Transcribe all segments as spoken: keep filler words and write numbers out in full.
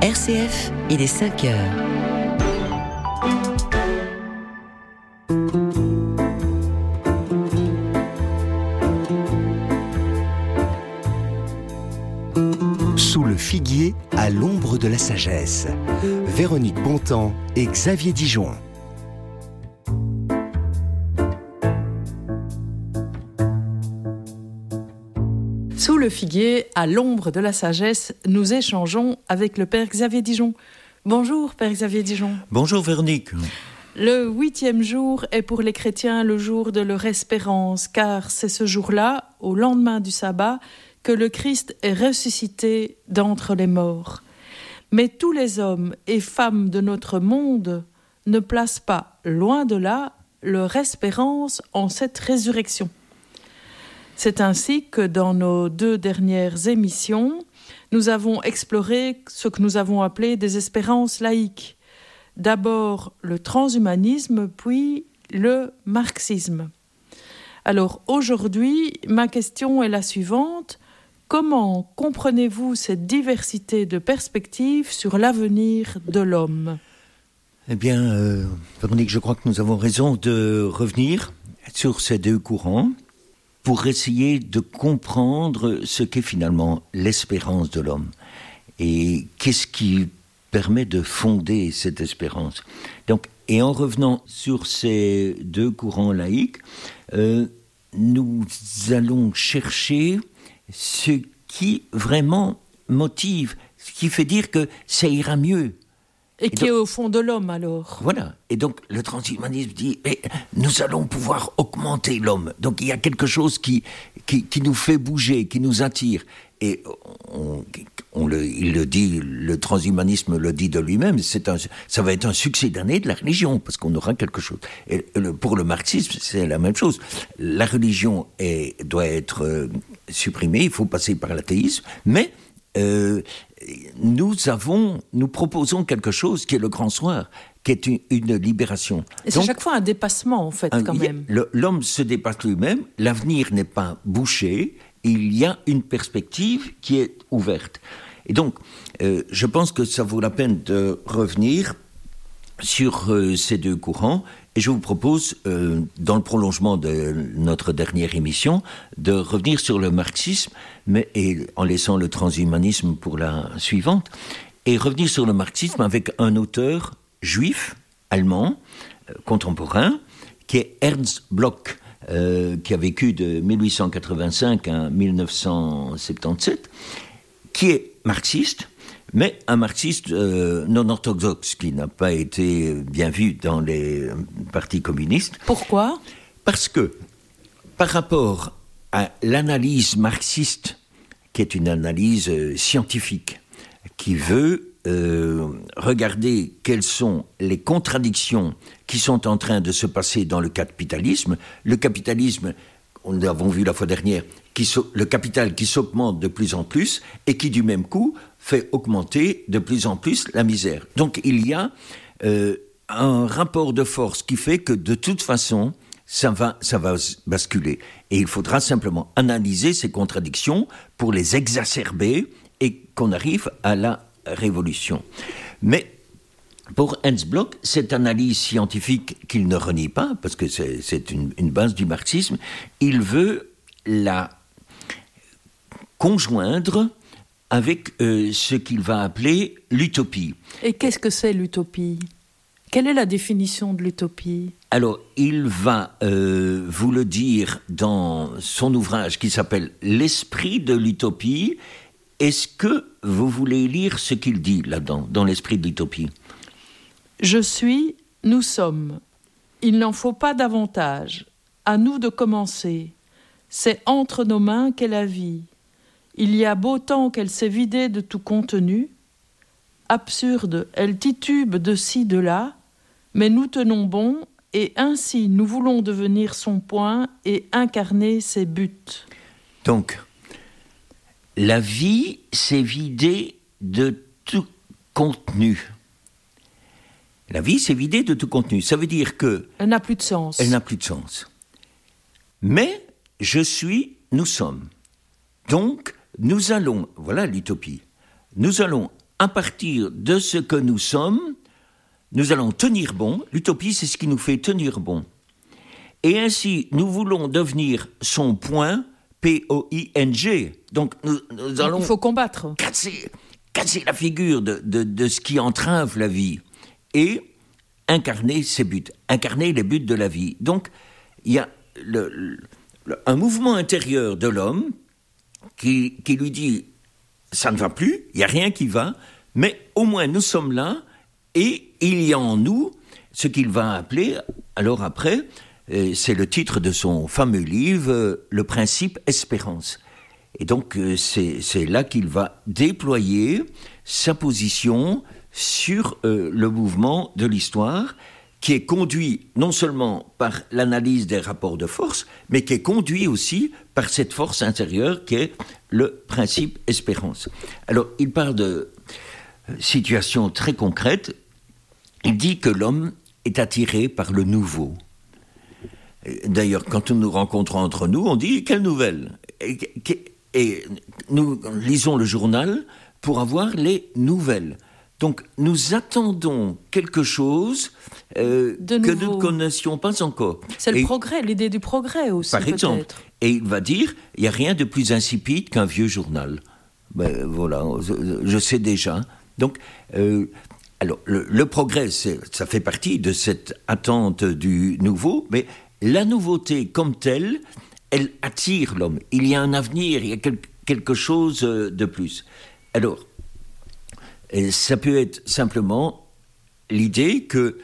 R C F, il est cinq heures. Sous le figuier, à l'ombre de la sagesse. Véronique Bontemps et Xavier Dijon. Sous le figuier, à l'ombre de la sagesse, nous échangeons avec le Père Xavier Dijon. Bonjour, Père Xavier Dijon. Bonjour, Véronique. Le huitième jour est pour les chrétiens le jour de leur espérance, car c'est ce jour-là, au lendemain du sabbat, que le Christ est ressuscité d'entre les morts. Mais tous les hommes et femmes de notre monde ne placent pas, loin de là, leur espérance en cette résurrection. C'est ainsi que dans nos deux dernières émissions, nous avons exploré ce que nous avons appelé des espérances laïques. D'abord le transhumanisme, puis le marxisme. Alors aujourd'hui, ma question est la suivante. Comment comprenez-vous cette diversité de perspectives sur l'avenir de l'homme ? Eh bien, euh, Véronique, je crois que nous avons raison de revenir sur ces deux courants pour essayer de comprendre ce qu'est finalement l'espérance de l'homme et qu'est-ce qui permet de fonder cette espérance. Donc, et en revenant sur ces deux courants laïques, euh, nous allons chercher ce qui vraiment motive, ce qui fait dire que ça ira mieux. Et, et qui donc, est au fond de l'homme alors. Voilà. Et donc le transhumanisme dit eh, nous allons pouvoir augmenter l'homme. Donc il y a quelque chose qui, qui, qui nous fait bouger, qui nous attire. Et on, on le, il le dit, le transhumanisme le dit de lui-même, c'est un, ça va être un succès d'année de la religion, parce qu'on aura quelque chose. Et le, pour le marxisme, c'est la même chose. La religion est, doit être euh, supprimée, il faut passer par l'athéisme, mais euh, nous avons, nous proposons quelque chose qui est le grand soir, qui est une, une libération. Et c'est Donc, chaque fois un dépassement, en fait, un, quand même. Le, l'homme se dépasse lui-même, l'avenir n'est pas bouché, il y a une perspective qui est ouverte. Et donc, euh, je pense que ça vaut la peine de revenir sur euh, ces deux courants. Et je vous propose, euh, dans le prolongement de notre dernière émission, de revenir sur le marxisme, mais, et en laissant le transhumanisme pour la suivante, et revenir sur le marxisme avec un auteur juif, allemand, euh, contemporain, qui est Ernst Bloch, euh, qui a vécu de dix-huit cent quatre-vingt-cinq à dix-neuf cent soixante-dix-sept, qui est marxiste, mais un marxiste euh, non orthodoxe, qui n'a pas été bien vu dans les partis communistes. Pourquoi ? Parce que, par rapport à l'analyse marxiste, qui est une analyse euh, scientifique, qui veut euh, regarder quelles sont les contradictions qui sont en train de se passer dans le capitalisme, le capitalisme, on l'avons vu la fois dernière, qui so- le capital qui s'augmente de plus en plus et qui, du même coup, fait augmenter de plus en plus la misère. Donc il y a euh, un rapport de force qui fait que de toute façon, ça va, ça va basculer. Et il faudra simplement analyser ces contradictions pour les exacerber et qu'on arrive à la révolution. Mais pour Ernst Bloch, cette analyse scientifique qu'il ne renie pas, parce que c'est, c'est une, une base du marxisme, il veut la conjoindre avec euh, ce qu'il va appeler l'utopie. Et qu'est-ce que c'est l'utopie ? Quelle est la définition de l'utopie ? Alors, il va euh, vous le dire dans son ouvrage qui s'appelle « L'esprit de l'utopie ». Est-ce que vous voulez lire ce qu'il dit là-dedans, dans « L'esprit de l'utopie » ? Je suis, nous sommes. Il n'en faut pas davantage. À nous de commencer. C'est entre nos mains qu'est la vie. Il y a beau temps qu'elle s'est vidée de tout contenu. Absurde, elle titube de ci, de là, mais nous tenons bon, et ainsi nous voulons devenir son point et incarner ses buts. Donc, la vie s'est vidée de tout contenu. La vie s'est vidée de tout contenu. Ça veut dire que... Elle n'a plus de sens. Elle n'a plus de sens. Mais je suis, nous sommes. Donc, nous allons, voilà l'utopie, nous allons à partir de ce que nous sommes, nous allons tenir bon. L'utopie, c'est ce qui nous fait tenir bon. Et ainsi, nous voulons devenir son point, P O I N G. Donc, nous, nous allons... Il faut combattre. Casser, casser la figure de, de, de ce qui entrave la vie. Et incarner ses buts, incarner les buts de la vie. Donc, il y a le, le, un mouvement intérieur de l'homme qui, qui lui dit, ça ne va plus, il n'y a rien qui va, mais au moins nous sommes là, et il y a en nous ce qu'il va appeler, alors après, euh, c'est le titre de son fameux livre, euh, Le principe espérance. Et donc, euh, c'est, c'est là qu'il va déployer sa position sur euh, le mouvement de l'histoire, qui est conduit non seulement par l'analyse des rapports de force, mais qui est conduit aussi par cette force intérieure qui est le principe espérance. Alors, il parle de situation très concrète. Il dit que l'homme est attiré par le nouveau. D'ailleurs, quand nous nous rencontrons entre nous, on dit « quelle nouvelle ?» Et nous lisons le journal pour avoir les nouvelles. Donc, nous attendons quelque chose euh, que nous ne connaissions pas encore. C'est le Et, progrès, l'idée du progrès aussi, par peut-être. Exemple, et il va dire, il n'y a rien de plus insipide qu'un vieux journal. Ben, voilà, je, je sais déjà. Donc, euh, alors, le, le progrès, c'est, ça fait partie de cette attente du nouveau, mais la nouveauté comme telle, elle attire l'homme. Il y a un avenir, il y a quel, quelque chose de plus. Alors, et ça peut être simplement l'idée que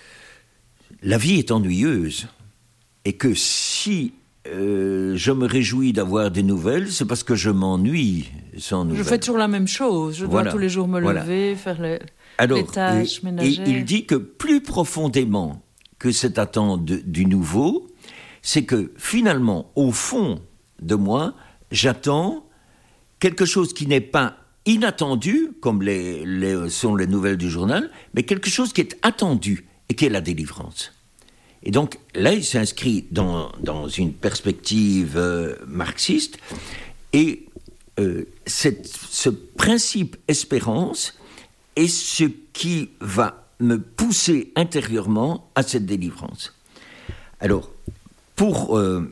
la vie est ennuyeuse et que si euh, je me réjouis d'avoir des nouvelles, c'est parce que je m'ennuie sans nouvelles. Je fais toujours la même chose. Je voilà, dois tous les jours me voilà. lever, faire les, Alors, les tâches et, ménagères. Et il dit que plus profondément que cette attente de, du nouveau, c'est que finalement, au fond de moi, j'attends quelque chose qui n'est pas inattendu, comme les, les, sont les nouvelles du journal, mais quelque chose qui est attendu et qui est la délivrance. Et donc là, il s'inscrit dans, dans une perspective euh, marxiste, et euh, cette, ce principe espérance est ce qui va me pousser intérieurement à cette délivrance. Alors, pour euh,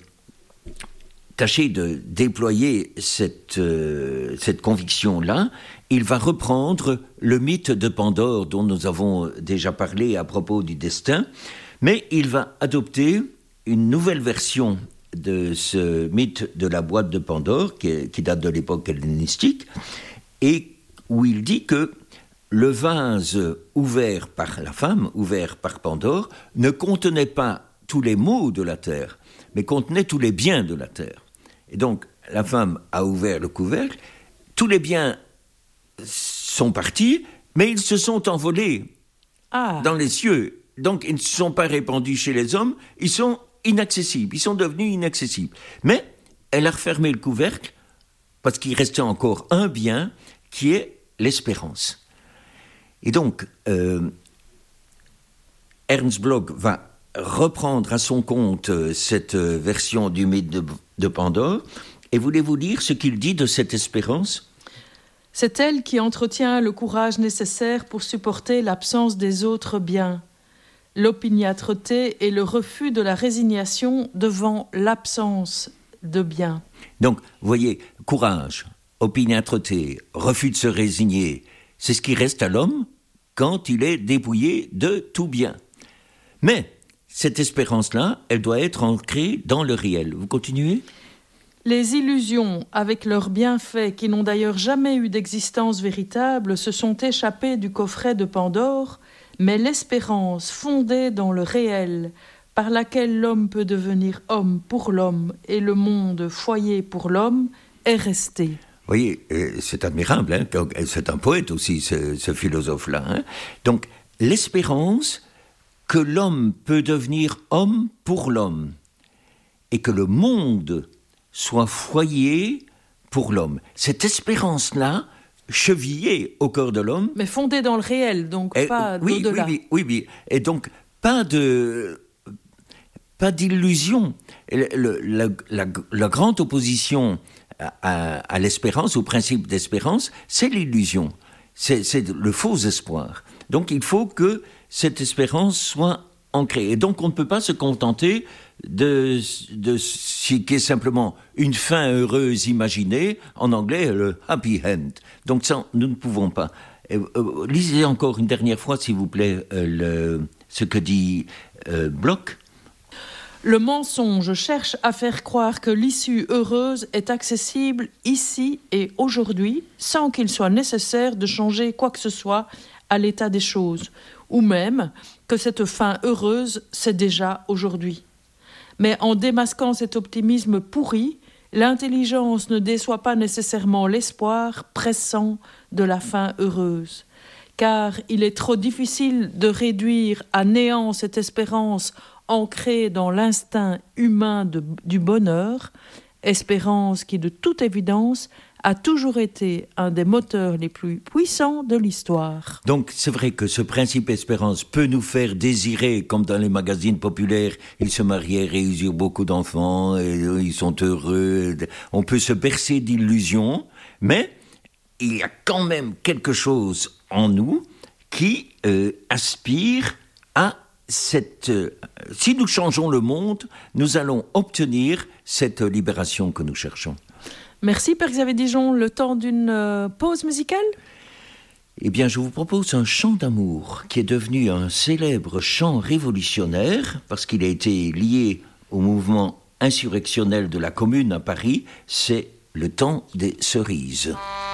tâcher de déployer cette, euh, cette conviction-là, il va reprendre le mythe de Pandore dont nous avons déjà parlé à propos du destin, mais il va adopter une nouvelle version de ce mythe de la boîte de Pandore, qui, qui date de l'époque hellénistique, et où il dit que le vase ouvert par la femme, ouvert par Pandore, ne contenait pas tous les maux de la terre, mais contenait tous les biens de la terre. Et donc, la femme a ouvert le couvercle, tous les biens sont partis, mais ils se sont envolés ah. dans les cieux. Donc, ils ne se sont pas répandus chez les hommes, ils sont inaccessibles, ils sont devenus inaccessibles. Mais elle a refermé le couvercle, parce qu'il restait encore un bien, qui est l'espérance. Et donc, euh, Ernst Bloch va reprendre à son compte cette version du mythe de, de Pandore. Et voulez-vous lire ce qu'il dit de cette espérance ? C'est elle qui entretient le courage nécessaire pour supporter l'absence des autres biens, l'opiniâtreté et le refus de la résignation devant l'absence de biens. Donc, vous voyez, courage, opiniâtreté, refus de se résigner, c'est ce qui reste à l'homme quand il est dépouillé de tout bien. Mais cette espérance-là, elle doit être ancrée dans le réel. Vous continuez ? Les illusions, avec leurs bienfaits, qui n'ont d'ailleurs jamais eu d'existence véritable, se sont échappées du coffret de Pandore, mais l'espérance fondée dans le réel, par laquelle l'homme peut devenir homme pour l'homme et le monde foyer pour l'homme, est restée. Vous voyez, c'est admirable, hein, c'est un poète aussi, ce, ce philosophe-là. Hein. Donc, l'espérance que l'homme peut devenir homme pour l'homme et que le monde soit foyer pour l'homme. Cette espérance-là, chevillée au cœur de l'homme... Mais fondée dans le réel, donc et, pas oui, d'au-delà. Oui, oui, oui, et donc pas de... pas d'illusion. Le, le, la, la, la grande opposition à, à, à l'espérance, au principe d'espérance, c'est l'illusion. c'est, c'est le faux espoir. Donc il faut que cette espérance soit ancrée. Et donc on ne peut pas se contenter de, de ce qui est simplement une fin heureuse imaginée, en anglais le happy end. Donc ça, nous ne pouvons pas. Euh, euh, lisez encore une dernière fois, s'il vous plaît, euh, le, ce que dit euh, Bloch. Le mensonge cherche à faire croire que l'issue heureuse est accessible ici et aujourd'hui, sans qu'il soit nécessaire de changer quoi que ce soit à l'état des choses, ou même que cette fin heureuse, c'est déjà aujourd'hui. Mais en démasquant cet optimisme pourri, l'intelligence ne déçoit pas nécessairement l'espoir pressant de la fin heureuse. Car il est trop difficile de réduire à néant cette espérance ancrée dans l'instinct humain de, du bonheur, espérance qui, de toute évidence, a toujours été un des moteurs les plus puissants de l'histoire. Donc c'est vrai que ce principe espérance peut nous faire désirer, comme dans les magazines populaires, ils se marièrent et ils eurent beaucoup d'enfants, et ils sont heureux, on peut se bercer d'illusions, mais il y a quand même quelque chose en nous qui euh, aspire à cette... Euh, si nous changeons le monde, nous allons obtenir cette libération que nous cherchons. Merci Père Xavier Dijon. Le temps d'une euh, pause musicale ? Eh bien, je vous propose un chant d'amour qui est devenu un célèbre chant révolutionnaire parce qu'il a été lié au mouvement insurrectionnel de la Commune à Paris. C'est le temps des cerises.